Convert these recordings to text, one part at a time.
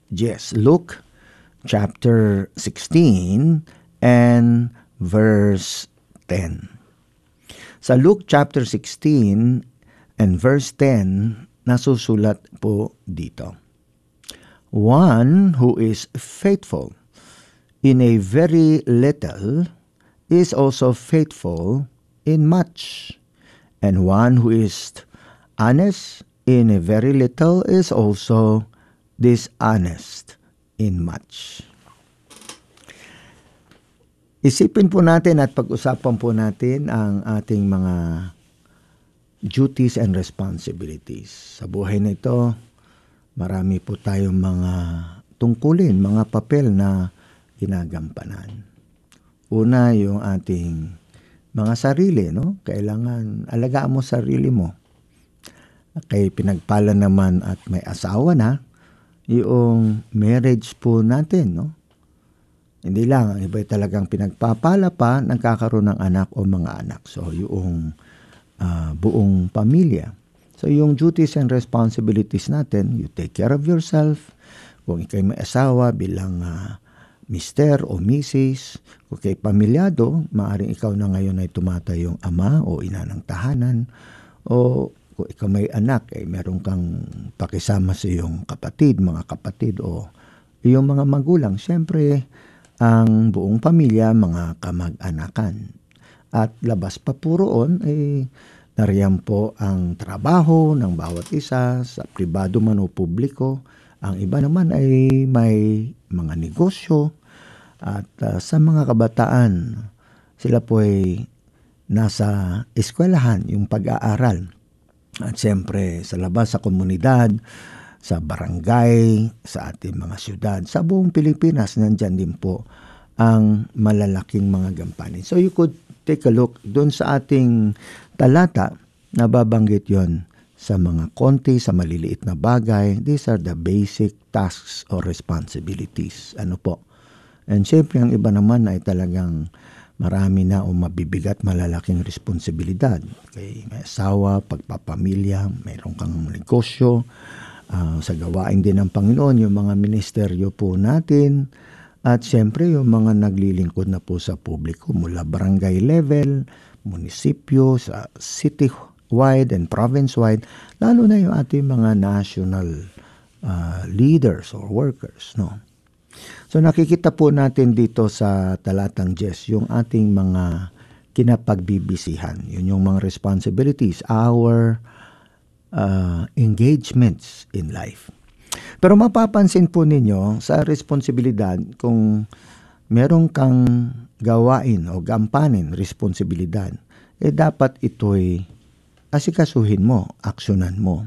Yes, Luke chapter 16 and verse 10. Sa Luke chapter 16 and verse 10, nasusulat po dito, "One who is faithful in a very little is also faithful in much, and one who is honest in a very little is also dishonest in much." Isipin po natin at pag-usapan po natin ang ating mga duties and responsibilities. Sa buhay na ito, marami po tayong mga tungkulin, mga papel na ginagampanan. Una, yung ating mga sarili, no? Kailangan alagaan mo sarili mo. Kay pinagpala naman at may asawa na, yung marriage po natin, no? Hindi lang, ang iba talagang pinagpapala pa, nagkakaroon ng anak o mga anak. So, yung buong pamilya. So, yung duties and responsibilities natin, you take care of yourself. Kung ikay may asawa bilang mister o misis, kung ikay pamilyado, maaaring ikaw na ngayon ay tumatayong ama o ina ng tahanan. O kung ikaw may anak, meron kang pakisama sa iyong kapatid, mga kapatid o iyong mga magulang. Siyempre, ang buong pamilya, mga kamag-anakan. At labas pa po roon, nariyan po ang trabaho ng bawat isa, sa pribado man o publiko. Ang iba naman ay may mga negosyo. At sa mga kabataan, sila po ay nasa eskwelahan, yung pag-aaral. At siyempre, sa labas, sa komunidad, sa barangay, sa ating mga syudad, sa buong Pilipinas, nandyan din po ang malalaking mga gampanin. So you could take a look doon sa ating talata, nababanggit yon sa mga konti, sa maliliit na bagay. These are the basic tasks or responsibilities. Ano po? And syempre, ang iba naman ay talagang marami na o mabibigat, malalaking responsibilidad. Okay, may asawa, pagpapamilya, mayroon kang negosyo, sa gawain din ng Panginoon, yung mga ministeryo po natin, at siyempre yung mga naglilingkod na po sa publiko mula barangay level, munisipyo, sa city-wide and province-wide, lalo na yung ating mga national leaders or workers, no? So nakikita po natin dito sa talatang 10 yung ating mga kinapagbibisihan. Yun yung mga responsibilities, our engagements in life. Pero mapapansin po ninyo sa responsibilidad, kung meron kang gawain o gampanin, responsibilidad, dapat ito'y asikasuhin mo, aksyonan mo.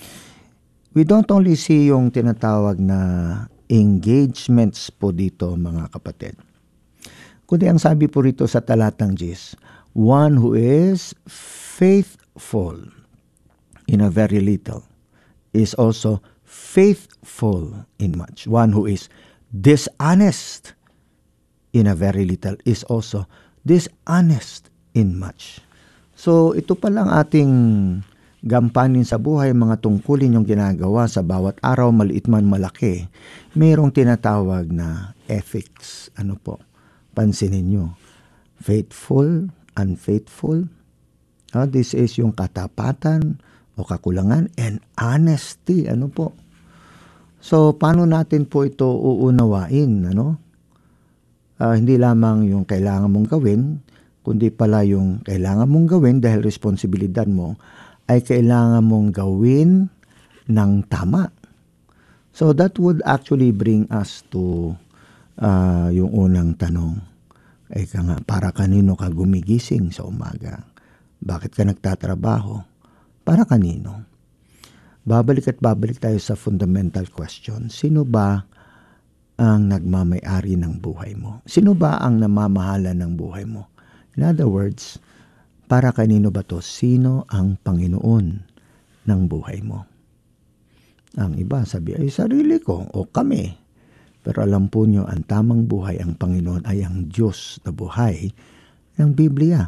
We don't only see yung tinatawag na engagements po dito, mga kapatid. Kundi ang sabi po rito sa talatang 10, one who is faithful in a very little is also faithful in much. One who is dishonest in a very little is also dishonest in much. So ito palang ating gampanin sa buhay, mga tungkulin yung ginagawa sa bawat araw, maliit man malaki. Mayroong tinatawag na ethics. Ano po? Pansinin nyo. Faithful, unfaithful. This is yung katapatan o kakulangan, and honesty. Ano po? So, paano natin po ito uunawain? Ano? Hindi lamang yung kailangan mong gawin, kundi pala yung kailangan mong gawin dahil responsibilidad mo ay kailangan mong gawin ng tama. So, that would actually bring us to yung unang tanong. Para kanino ka gumigising sa umaga? Bakit ka nagtatrabaho? Para kanino? Babalik at babalik tayo sa fundamental question. Sino ba ang nagmamay-ari ng buhay mo? Sino ba ang namamahala ng buhay mo? In other words, para kanino ba to? Sino ang Panginoon ng buhay mo? Ang iba sabi ay sarili ko o kami. Pero alam po nyo, ang tamang buhay, ang Panginoon ay ang Diyos na buhay ng Biblia.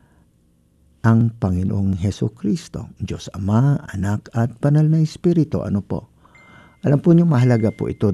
Ang Panginoong Hesukristo, Diyos Ama, Anak at Banal na Espiritu. Ano po? Alam po niyo, mahalaga po ito